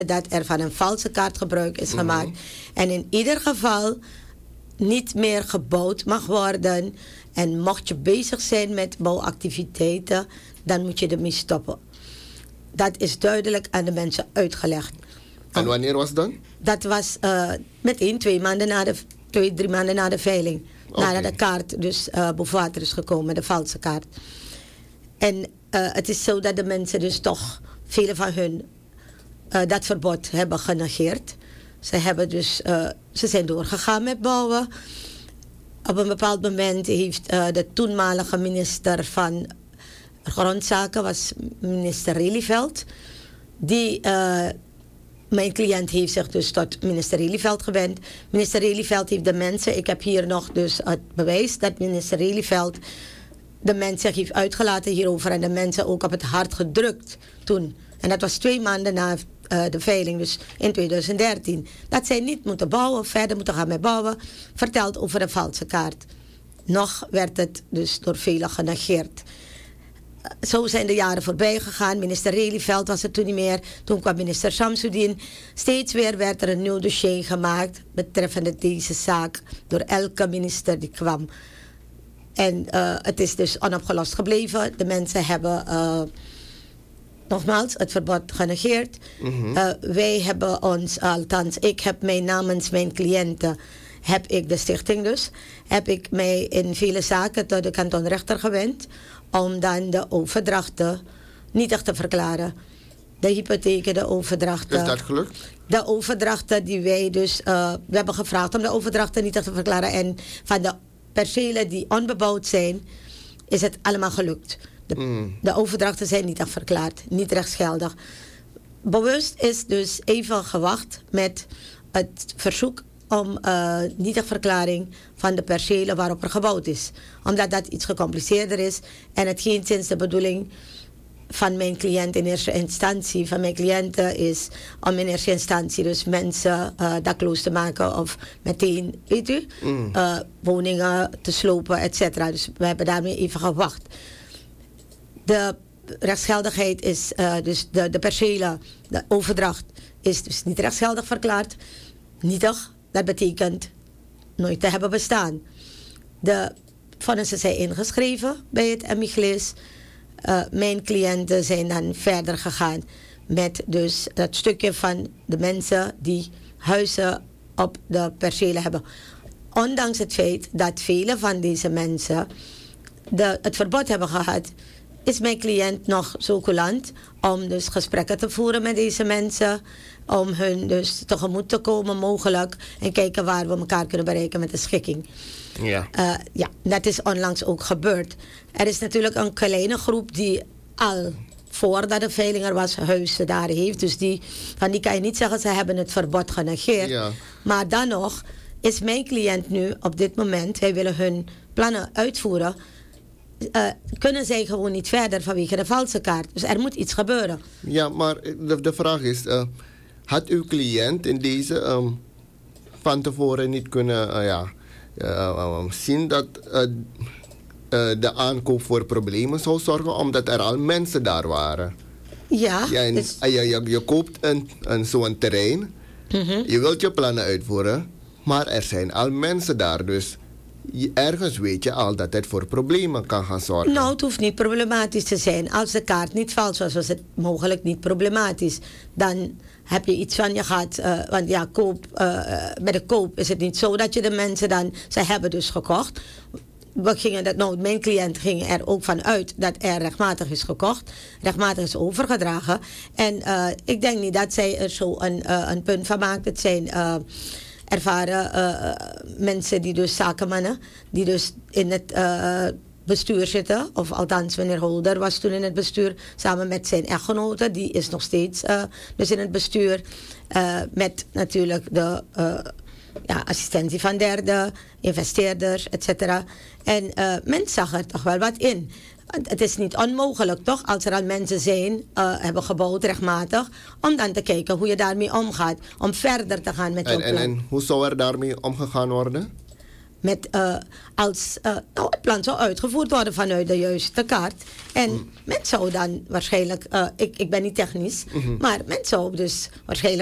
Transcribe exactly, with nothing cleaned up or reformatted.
dat er van een valse kaart gebruik is gemaakt. Mm-hmm. En in ieder geval niet meer gebouwd mag worden. En mocht je bezig zijn met bouwactiviteiten, dan moet je ermee stoppen. Dat is duidelijk aan de mensen uitgelegd. En wanneer was dat? Dat was uh, meteen twee maanden na de, twee, drie maanden na de veiling. Okay. Nadat de kaart dus uh, boven water is gekomen, de valse kaart. En uh, het is zo dat de mensen dus toch, vele van hun, uh, dat verbod hebben genegeerd. Ze, hebben dus, uh, ze zijn doorgegaan met bouwen. Op een bepaald moment heeft uh, de toenmalige minister van Grondzaken, was minister Lelyveld. Die, uh, mijn cliënt heeft zich dus tot minister Lelyveld gewend. Minister Lelyveld heeft de mensen, ik heb hier nog dus het bewijs dat minister Lelyveld de mensen heeft uitgelaten hierover en de mensen ook op het hart gedrukt toen. En dat was twee maanden na uh, de veiling, dus in twintig dertien. Dat zij niet moeten bouwen, verder moeten gaan met bouwen, verteld over de valse kaart. Nog werd het dus door velen genegeerd. Zo zijn de jaren voorbij gegaan. Minister Lelyveld was er toen niet meer. Toen kwam minister Samsudin. Steeds weer werd er een nieuw dossier gemaakt betreffende deze zaak door elke minister die kwam. En uh, het is dus onopgelost gebleven. De mensen hebben uh, nogmaals het verbod genegeerd. Mm-hmm. Uh, wij hebben ons, althans ik heb mij namens mijn cliënten, heb ik de stichting dus, heb ik mij in vele zaken tot de kantonrechter gewend om dan de overdrachten nietig te verklaren. De hypotheken, de overdrachten. Is dat gelukt? De overdrachten die wij dus, uh, we hebben gevraagd om de overdrachten nietig te verklaren. En van de percelen die onbebouwd zijn, is het allemaal gelukt. De, mm. de overdrachten zijn nietig verklaard, niet rechtsgeldig. Bewust is dus even gewacht met het verzoek om uh, nietigverklaring van de percelen waarop er gebouwd is. Omdat dat iets gecompliceerder is en het geenszins de bedoeling van mijn cliënt in eerste instantie, van mijn cliënten is om in eerste instantie dus mensen uh, dakloos te maken of meteen, weet u, mm. uh, woningen te slopen, et cetera. Dus we hebben daarmee even gewacht. De rechtsgeldigheid is, uh, dus de, de percelen, de overdracht is dus niet rechtsgeldig verklaard. Nietig, dat betekent nooit te hebben bestaan. De vonnissen zijn ingeschreven bij het M I G L I S. Uh, mijn cliënten zijn dan verder gegaan met dus dat stukje van de mensen die huizen op de percelen hebben. Ondanks het feit dat vele van deze mensen de, het verbod hebben gehad, is mijn cliënt nog zo coulant om dus gesprekken te voeren met deze mensen, om hun dus tegemoet te komen mogelijk en kijken waar we elkaar kunnen bereiken met de schikking. Ja. Uh, ja, dat is onlangs ook gebeurd. Er is natuurlijk een kleine groep die al voordat de veiling er was huizen daar heeft. Dus die, van die kan je niet zeggen ze hebben het verbod genegeerd. Ja. Maar dan nog is mijn cliënt nu op dit moment, wij willen hun plannen uitvoeren, uh, kunnen zij gewoon niet verder vanwege de valse kaart. Dus er moet iets gebeuren. Ja, maar de, de vraag is, uh, had uw cliënt in deze um, van tevoren niet kunnen uh, ja, uh, zien dat uh, uh, de aankoop voor problemen zou zorgen, omdat er al mensen daar waren? Ja. ja en, dus... uh, je, je, je koopt een, een, zo'n terrein, mm-hmm. Je wilt je plannen uitvoeren, maar er zijn al mensen daar, dus je, ergens weet je al dat het voor problemen kan gaan zorgen. Nou, het hoeft niet problematisch te zijn. Als de kaart niet valt, was het mogelijk niet problematisch. Dan heb je iets van je gehad. Uh, want ja, koop, uh, bij de koop is het niet zo dat je de mensen dan, ze hebben dus gekocht. We gingen dat, nou, mijn cliënt ging er ook van uit dat er rechtmatig is gekocht, rechtmatig is overgedragen. En uh, ik denk niet dat zij er zo een, uh, een punt van maakt. Het zijn uh, ervaren uh, mensen die dus zakenmannen, die dus in het uh, bestuur zitten, of althans meneer Holder was toen in het bestuur, samen met zijn echtgenote, die is nog steeds uh, dus in het bestuur, uh, met natuurlijk de uh, ja, assistentie van derden, investeerders, et cetera. En uh, men zag er toch wel wat in. Het is niet onmogelijk, toch, als er al mensen zijn, uh, hebben gebouwd rechtmatig, om dan te kijken hoe je daarmee omgaat, om verder te gaan met en, jouw plan. En, en hoe zou er daarmee omgegaan worden? met uh, als uh, nou, het plan zou uitgevoerd worden vanuit de juiste kaart. En mm. men zou dan waarschijnlijk, uh, ik, ik ben niet technisch, mm-hmm. maar men zou dus waarschijnlijk